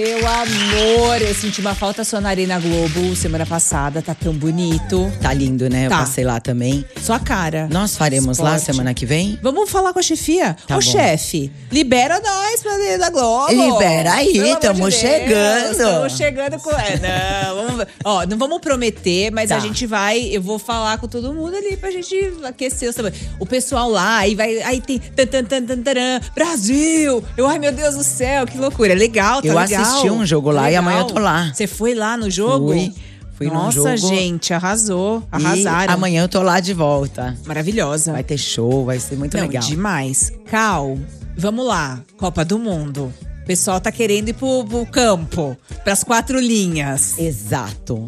Meu amor, eu senti uma falta sua na Arena Globo semana passada, tá tão bonito. Tá lindo, né? Tá. Eu passei lá também. Sua cara. Nós faremos lá Esporte. semana que vem? Vamos falar com a chefia? Tá Ô, bom. chefe, libera nós pra Arena Globo. Libera aí, Pelo amor tamo de Deus, chegando. Estamos chegando com… não, vamos… Ó, não vamos prometer, mas Tá. a gente vai… Eu vou falar com todo mundo ali pra gente aquecer o pessoal lá. Aí vai… Aí tem… Brasil! Ai, meu Deus do céu, que loucura. Legal, tá Eu legal. assisti um jogo lá e amanhã eu tô lá. Você foi lá no jogo? Fui num Nossa, jogo. gente, arrasou. Arrasaram. E amanhã eu tô lá de volta. Maravilhosa. Vai ter show, vai ser muito Não, legal. demais. Cal, vamos lá. Copa do Mundo. O pessoal tá querendo ir pro campo, pras 4 linhas. Exato.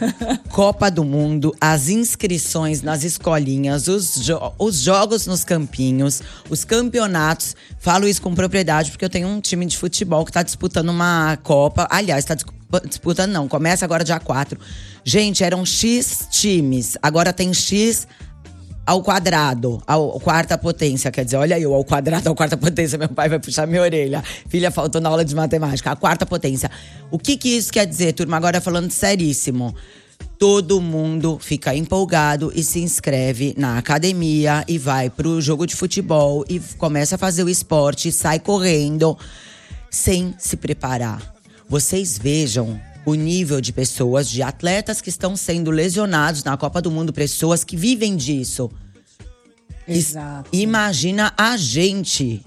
Copa do Mundo, as inscrições nas escolinhas, os jogos nos campinhos, os campeonatos. Falo isso com propriedade porque eu tenho um time de futebol que tá disputando uma Copa. Aliás, tá disputando não, começa agora dia 4. Gente, eram X times, agora tem X ao quadrado, ao quarta potência. Quer dizer, olha eu, ao quadrado, ao quarta potência. Meu pai vai puxar minha orelha. Filha, faltou na aula de matemática. A quarta potência. O que isso quer dizer, turma? Agora falando seríssimo. Todo mundo fica empolgado e se inscreve na academia e vai pro jogo de futebol e começa a fazer o esporte e sai correndo sem se preparar. Vocês vejam o nível de pessoas, de atletas que estão sendo lesionados na Copa do Mundo, pessoas que vivem disso. Exato. Imagina a gente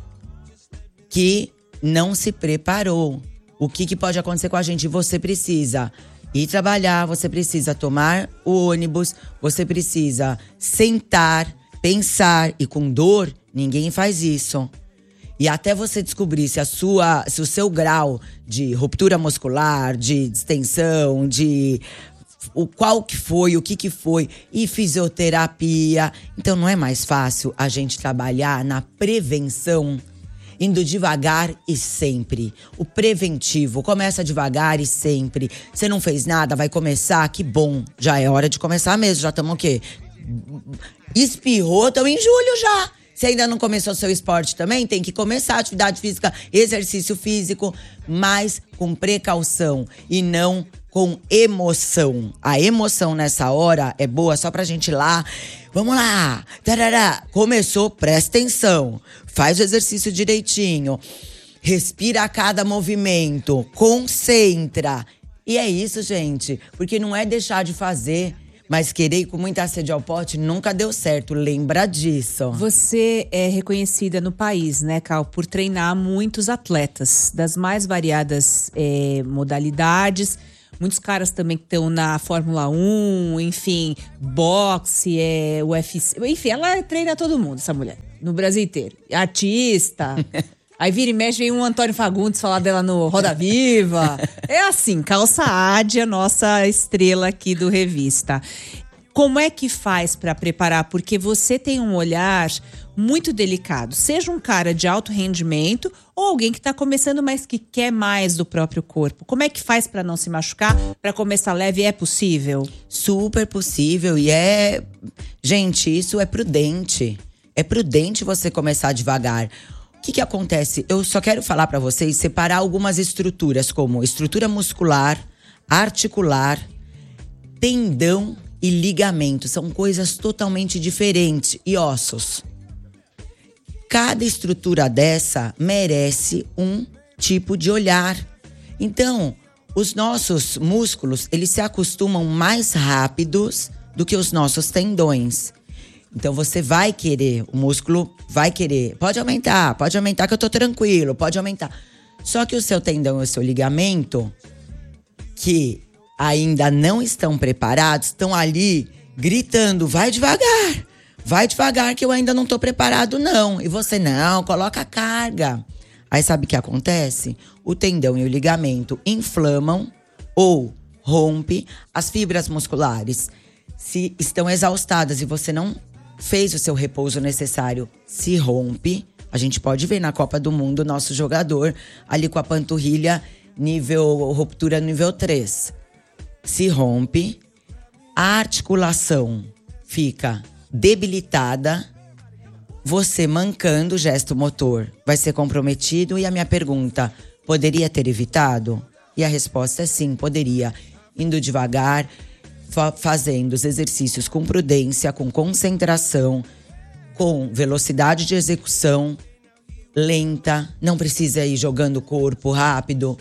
que não se preparou. O que pode acontecer com a gente? Você precisa ir trabalhar, você precisa tomar o ônibus, você precisa sentar, pensar. E com dor, ninguém faz isso. E até você descobrir se o seu grau de ruptura muscular, de distensão, de qual que foi, o que foi, e fisioterapia. Então não é mais fácil a gente trabalhar na prevenção, indo devagar e sempre. O preventivo começa devagar e sempre. Você não fez nada, vai começar, que bom. Já é hora de começar mesmo, já estamos o quê? Espirrou, estamos em julho já. Se ainda não começou seu esporte também, tem que começar atividade física, exercício físico, mas com precaução e não com emoção. A emoção nessa hora é boa só pra gente ir lá. Vamos lá! Tarará. Começou, presta atenção. Faz o exercício direitinho. Respira a cada movimento. Concentra. E é isso, gente. Porque não é deixar de fazer. Mas querer ir com muita sede ao pote nunca deu certo, lembra disso. Você é reconhecida no país, né, Cal, por treinar muitos atletas das mais variadas modalidades. Muitos caras também que estão na Fórmula 1, enfim, boxe, UFC. Enfim, ela treina todo mundo, essa mulher, no Brasil inteiro. Artista… Aí vira e mexe, vem um Antônio Fagundes falar dela no Roda Viva. É assim, Calça Ádia, nossa estrela aqui do Revista. Como é que faz para preparar? Porque você tem um olhar muito delicado. Seja um cara de alto rendimento ou alguém que está começando, mas que quer mais do próprio corpo. Como é que faz para não se machucar? Para começar leve, é possível? Super possível e Gente, isso é prudente. É prudente você começar devagar. O que acontece? Eu só quero falar para vocês, separar algumas estruturas, como estrutura muscular, articular, tendão e ligamento. São coisas totalmente diferentes. E ossos. Cada estrutura dessa merece um tipo de olhar. Então, os nossos músculos, eles se acostumam mais rápidos do que os nossos tendões. Então você vai querer, o músculo vai querer. Pode aumentar que eu tô tranquilo, pode aumentar. Só que o seu tendão e o seu ligamento, que ainda não estão preparados, estão ali gritando, vai devagar que eu ainda não tô preparado não. E você, não, coloca a carga. Aí sabe o que acontece? O tendão e o ligamento inflamam ou rompe as fibras musculares. Se estão exaustadas e você não fez o seu repouso necessário, se rompe. A gente pode ver na Copa do Mundo nosso jogador ali com a panturrilha ruptura nível 3. Se rompe, a articulação fica debilitada, você mancando o gesto motor vai ser comprometido. E a minha pergunta, poderia ter evitado? E a resposta é sim, poderia. Indo devagar, fazendo os exercícios com prudência, com concentração, com velocidade de execução lenta. Não precisa ir jogando o corpo rápido.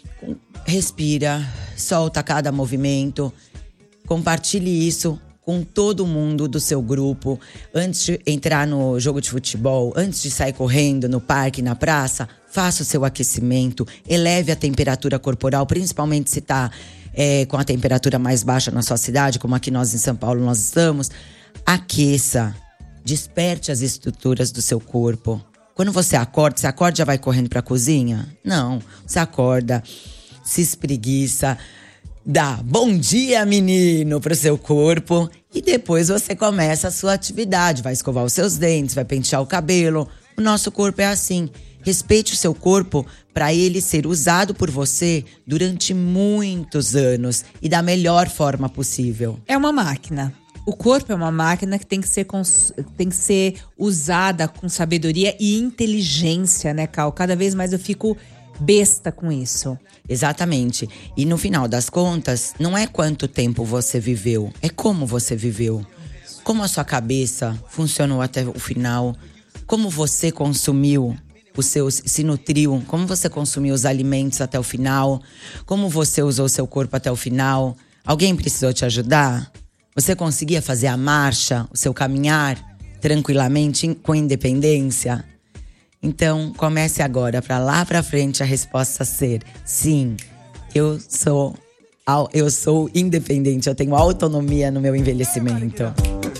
Respira, solta cada movimento. Compartilhe isso com todo mundo do seu grupo. Antes de entrar no jogo de futebol, antes de sair correndo no parque, na praça, faça o seu aquecimento, eleve a temperatura corporal, principalmente se está com a temperatura mais baixa na sua cidade, como aqui nós em São Paulo nós estamos. Aqueça, desperte as estruturas do seu corpo. Quando você acorda e já vai correndo para a cozinha? Não, você acorda, se espreguiça, dá bom dia, menino, pro seu corpo e depois você começa a sua atividade. Vai escovar os seus dentes, vai pentear o cabelo. O nosso corpo é assim. Respeite o seu corpo para ele ser usado por você durante muitos anos e da melhor forma possível. É uma máquina. O corpo é uma máquina que tem que ser usada com sabedoria e inteligência, né, Cal? Cada vez mais eu fico besta com isso. Exatamente. E no final das contas, não é quanto tempo você viveu, é como você viveu. Como a sua cabeça funcionou até o final, como você consumiu se nutriu, como você consumiu os alimentos até o final, como você usou o seu corpo até o final. Alguém precisou te ajudar? Você conseguia fazer a marcha, o seu caminhar tranquilamente, com independência? Então, comece agora, para lá pra frente a resposta ser sim, eu sou independente, eu tenho autonomia no meu envelhecimento.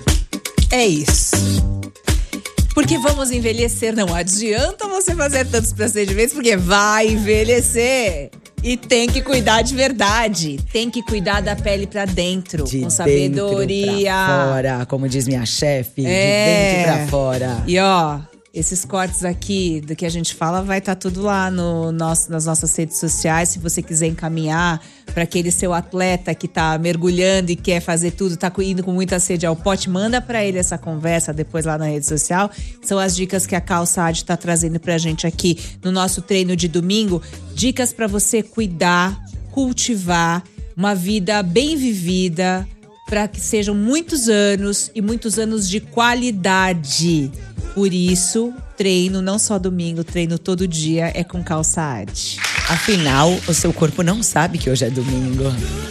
É isso. Porque vamos envelhecer, não adianta você fazer tantos procedimentos, porque vai envelhecer. E tem que cuidar de verdade. Tem que cuidar da pele pra dentro, com sabedoria. De dentro pra fora, como diz minha chefe, de dentro pra fora. E ó, esses cortes aqui do que a gente fala vai estar tudo lá nas nossas redes sociais. Se você quiser encaminhar para aquele seu atleta que tá mergulhando e quer fazer tudo, tá indo com muita sede ao pote, manda para ele essa conversa depois lá na rede social. São as dicas que a Cal Saad tá trazendo pra gente aqui no nosso treino de domingo. Dicas para você cuidar, cultivar uma vida bem vivida, para que sejam muitos anos e muitos anos de qualidade. Por isso, treino não só domingo, treino todo dia é com Cal Saad. Afinal, o seu corpo não sabe que hoje é domingo.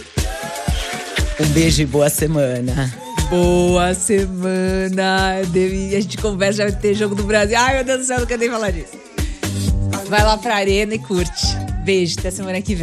Um beijo e boa semana. Boa semana. A gente conversa, já vai ter jogo do Brasil. Ai, meu Deus do céu, não quero nem falar disso. Vai lá pra arena e curte. Beijo, até semana que vem.